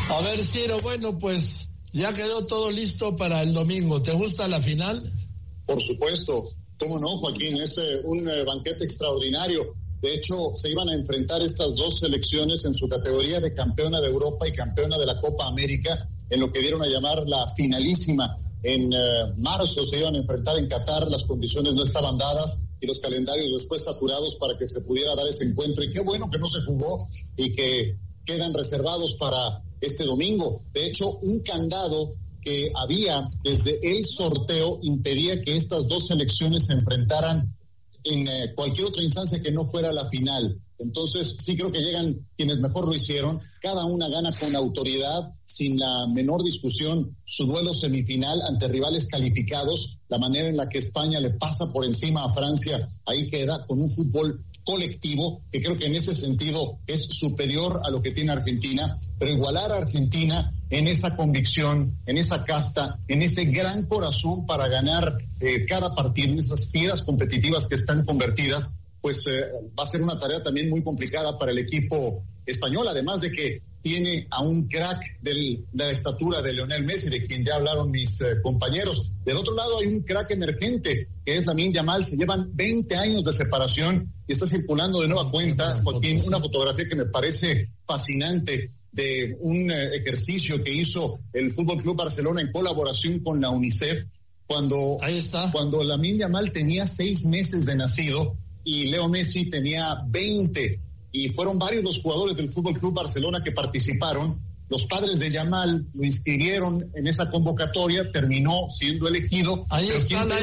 A ver, Ciro, bueno, pues ya quedó todo listo para el domingo. ¿Te gusta la final? Por supuesto, cómo no, Joaquín, es un banquete extraordinario. De hecho, se iban a enfrentar estas dos selecciones en su categoría de campeona de Europa y campeona de la Copa América, en lo que dieron a llamar la finalísima. En marzo se iban a enfrentar en Qatar, las condiciones no estaban dadas y los calendarios después saturados para que se pudiera dar ese encuentro. Y qué bueno que no se jugó y que quedan reservados para este domingo. De hecho, un candado que había desde el sorteo impedía que estas dos selecciones se enfrentaran en cualquier otra instancia que no fuera la final. Entonces, sí creo que llegan quienes mejor lo hicieron. Cada una gana con autoridad, sin la menor discusión, su duelo semifinal ante rivales calificados. La manera en la que España le pasa por encima a Francia, ahí queda con un fútbol colectivo, que creo que en ese sentido es superior a lo que tiene Argentina, pero igualar a Argentina en esa convicción, en esa casta, en ese gran corazón para ganar cada partido, en esas fieras competitivas que están convertidas, pues va a ser una tarea también muy complicada para el equipo español, además de que tiene a un crack de la estatura de Lionel Messi, de quien ya hablaron mis compañeros. Del otro lado hay un crack emergente, que es Lamine Yamal. Se llevan 20 años de separación y está circulando de nueva cuenta, Joaquín, una fotografía que me parece fascinante de un ejercicio que hizo el Fútbol Club Barcelona en colaboración con la UNICEF, cuando Lamine Yamal tenía 6 meses de nacido y Leo Messi tenía 20. Y fueron varios los jugadores del Fútbol Club Barcelona que participaron. Los padres de Yamal lo inscribieron en esa convocatoria, terminó siendo elegido. Ahí está el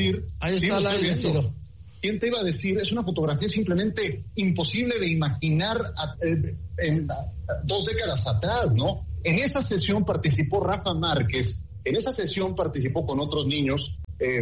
aire, Ciro. ¿Quién te iba a decir? Es una fotografía simplemente imposible de imaginar en 2 décadas atrás, ¿no? En esa sesión participó Rafa Márquez, en esa sesión participó con otros niños,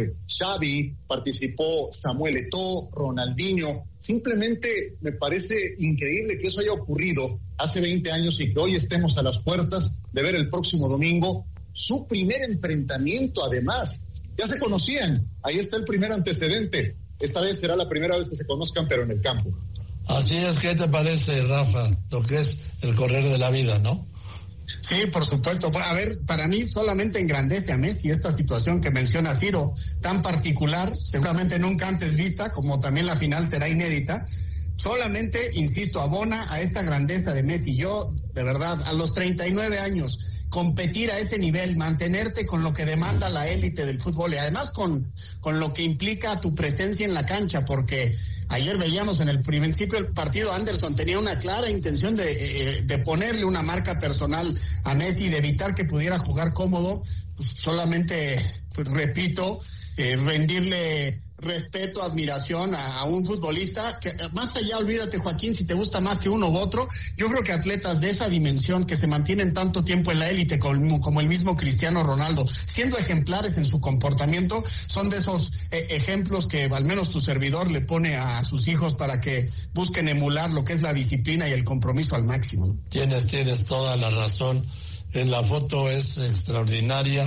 Xavi, participó Samuel Eto'o, Ronaldinho. Simplemente me parece increíble que eso haya ocurrido hace 20 años y que hoy estemos a las puertas de ver el próximo domingo su primer enfrentamiento. Además, ya se conocían, ahí está el primer antecedente. Esta vez será la primera vez que se conozcan, pero en el campo. Así es. ¿Qué te parece, Rafa, lo que es el correr de la vida, no? Sí, por supuesto. A ver, para mí solamente engrandece a Messi esta situación que menciona Ciro, tan particular, seguramente nunca antes vista, como también la final será inédita. Solamente, insisto, abona a esta grandeza de Messi. Yo, de verdad, a los 39 años, competir a ese nivel, mantenerte con lo que demanda la élite del fútbol y además con lo que implica tu presencia en la cancha, porque ayer veíamos en el principio del partido, Anderson tenía una clara intención de ponerle una marca personal a Messi y de evitar que pudiera jugar cómodo. Pues solamente, pues repito, rendirle respeto, admiración a un futbolista que, más allá, olvídate, Joaquín, si te gusta más que uno u otro, yo creo que atletas de esa dimensión que se mantienen tanto tiempo en la élite como el mismo Cristiano Ronaldo, siendo ejemplares en su comportamiento, son de esos ejemplos que al menos tu servidor le pone a sus hijos para que busquen emular lo que es la disciplina y el compromiso al máximo, ¿no? Tienes toda la razón. En la foto es extraordinaria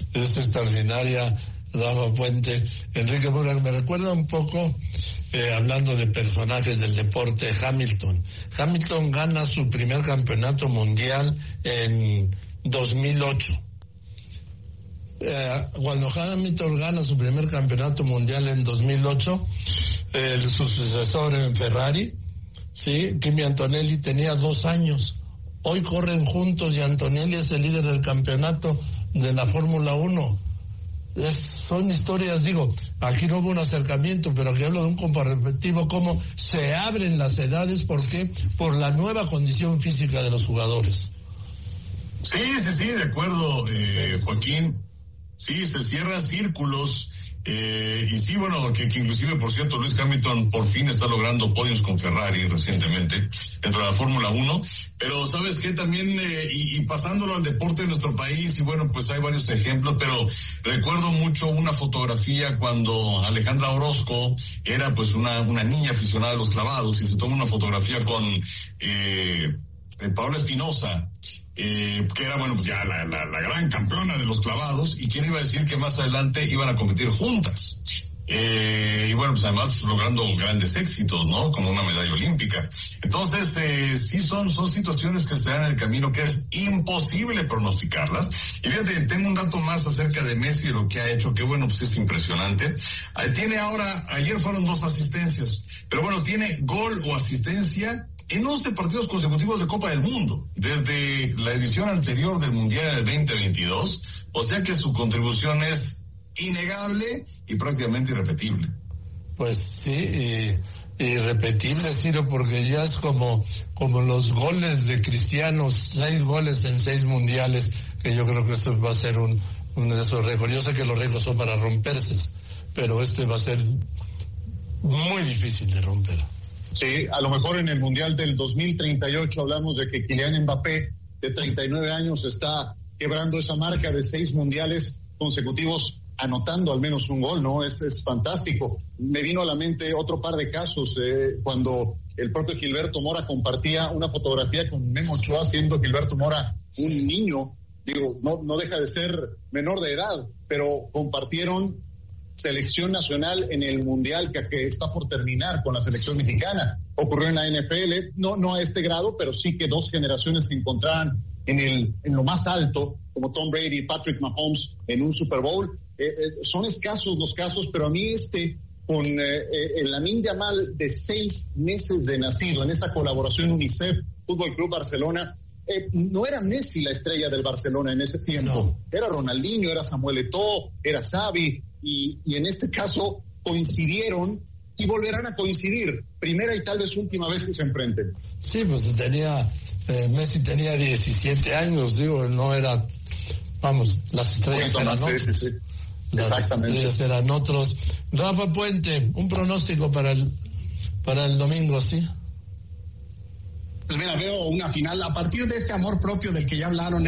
Rafa Puente, Enrique Burga. Me recuerda un poco, hablando de personajes del deporte, Hamilton gana su primer campeonato mundial en 2008. Cuando Hamilton gana su primer campeonato mundial en 2008, su sucesor en Ferrari, sí, Kimi Antonelli, tenía 2 años. Hoy corren juntos y Antonelli es el líder del campeonato de la Fórmula 1. Son historias, digo, aquí no hubo un acercamiento, pero aquí hablo de un comparativo, cómo se abren las edades, ¿por qué? Por la nueva condición física de los jugadores. Sí, de acuerdo, Joaquín. Sí, se cierran círculos. Y sí, bueno, que inclusive, por cierto, Lewis Hamilton por fin está logrando podios con Ferrari recientemente dentro de la Fórmula 1, pero ¿sabes qué? También, y pasándolo al deporte de nuestro país, y bueno, pues hay varios ejemplos, pero recuerdo mucho una fotografía cuando Alejandra Orozco era pues una niña aficionada a los clavados, y se toma una fotografía con Paola Espinosa, que era, bueno, pues ya la gran campeona de los clavados, y quién iba a decir que más adelante iban a competir juntas. y bueno, pues además logrando grandes éxitos, ¿no? Como una medalla olímpica. Entonces, sí son situaciones que se dan en el camino que es imposible pronosticarlas. Y fíjate, tengo un dato más acerca de Messi y lo que ha hecho, que bueno, pues es impresionante. Ayer fueron 2 asistencias, pero bueno, tiene gol o asistencia en 11 partidos consecutivos de Copa del Mundo, desde la edición anterior del Mundial del 2022, o sea que su contribución es innegable y prácticamente irrepetible. Pues sí, irrepetible, Ciro, porque ya es como los goles de Cristiano, 6 goles en 6 mundiales, que yo creo que esto va a ser uno de esos récords. Yo sé que los récords son para romperse, pero este va a ser muy difícil de romper. Sí, a lo mejor en el Mundial del 2038 hablamos de que Kylian Mbappé, de 39 años, está quebrando esa marca de 6 mundiales consecutivos, anotando al menos un gol, ¿no? Es fantástico. Me vino a la mente otro par de casos, cuando el propio Gilberto Mora compartía una fotografía con Memo Ochoa, siendo Gilberto Mora un niño, no deja de ser menor de edad, pero compartieron selección nacional en el Mundial que está por terminar con la selección mexicana. Ocurrió en la NFL, no a este grado, pero sí que 2 generaciones se encontraran en lo más alto, como Tom Brady y Patrick Mahomes en un Super Bowl. Son escasos los casos, pero a mí con el Lamine Yamal de 6 meses de nacido, en esta colaboración UNICEF, Fútbol Club Barcelona, no era Messi la estrella del Barcelona en ese tiempo, no. Era Ronaldinho, era Samuel Eto'o, era Xavi, y en este caso coincidieron y volverán a coincidir, primera y tal vez última vez que se enfrenten. Sí, pues Messi tenía 17 años, no era, las estrellas eran otros. Sí. Las estrellas eran otros. Rafa Puente, un pronóstico para el domingo, ¿sí? Pues mira, veo una final a partir de este amor propio del que ya hablaron,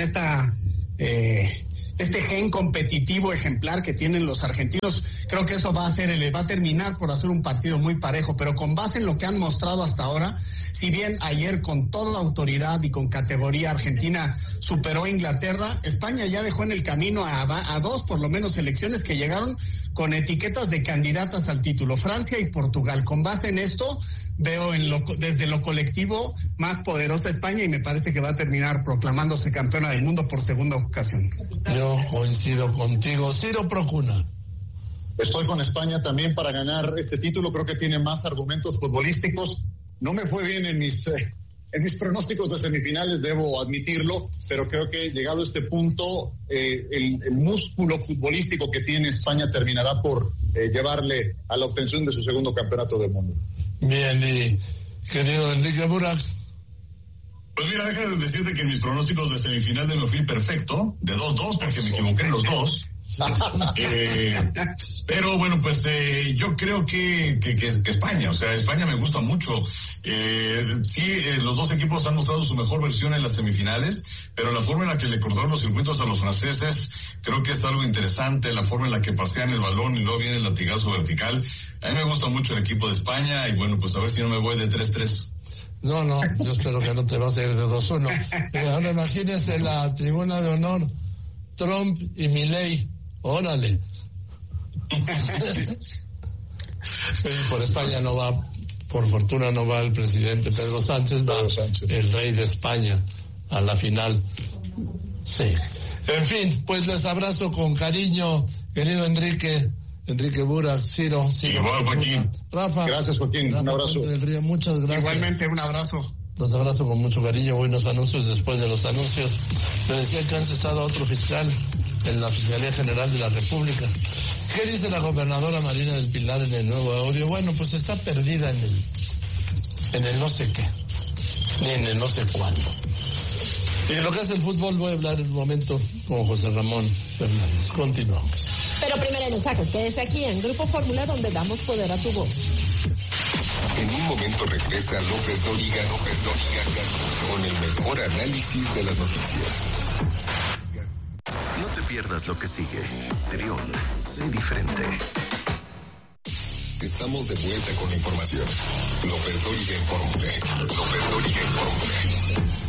este gen competitivo ejemplar que tienen los argentinos. Creo que eso va a terminar por hacer un partido muy parejo, pero con base en lo que han mostrado hasta ahora, si bien ayer con toda autoridad y con categoría Argentina superó a Inglaterra, España ya dejó en el camino a 2 por lo menos selecciones que llegaron con etiquetas de candidatas al título, Francia y Portugal. Con base en esto, veo desde lo colectivo más poderosa España, y me parece que va a terminar proclamándose campeona del mundo por segunda ocasión. Yo coincido contigo. Ciro Procuna. Estoy con España también para ganar este título. Creo que tiene más argumentos futbolísticos. No me fue bien en mis pronósticos de semifinales, debo admitirlo, pero creo que llegado a este punto, el músculo futbolístico que tiene España terminará por llevarle a la obtención de su segundo campeonato del mundo. Bien, y querido Enrique Burak. Pues mira, déjame decirte que mis pronósticos de semifinal me fui perfecto, de 2-2, porque me equivoqué en los 2. Pero bueno, pues yo creo que España, o sea, España me gusta mucho. Los 2 equipos han mostrado su mejor versión en las semifinales, pero la forma en la que le cortaron los circuitos a los franceses creo que es algo interesante, la forma en la que pasean el balón y luego viene el latigazo vertical. A mí me gusta mucho el equipo de España y bueno, pues a ver si no me voy de 3-3. No, yo espero que no te vas a ir de 2-1. Ahora imagínense la tribuna de honor, Trump y Milei. Órale. Por España no va, por fortuna no va el presidente Pedro Sánchez, va el rey de España a la final. Sí. En fin, pues les abrazo con cariño, querido Enrique Burak, Ciro. Igual, Joaquín. Rafa. Gracias, Joaquín. Un abrazo. Del Río, muchas gracias. Igualmente, un abrazo. Los abrazo con mucho cariño. Buenos anuncios. Después de los anuncios, le decía que han cesado a otro fiscal en la Fiscalía General de la República. ¿Qué dice la gobernadora Marina del Pilar en el nuevo audio? Bueno, pues está perdida en el no sé qué, ni en el no sé cuándo. Y en lo que es el fútbol voy a hablar en un momento con José Ramón Fernández. Continuamos. Pero primero en Usacos, quédese aquí en Grupo Fórmula, donde damos poder a tu voz. En un momento regresa López Dóriga con el mejor análisis de las noticias. No te pierdas lo que sigue. Trión, sé diferente. Estamos de vuelta con la información. López Dóriga en Fórmula.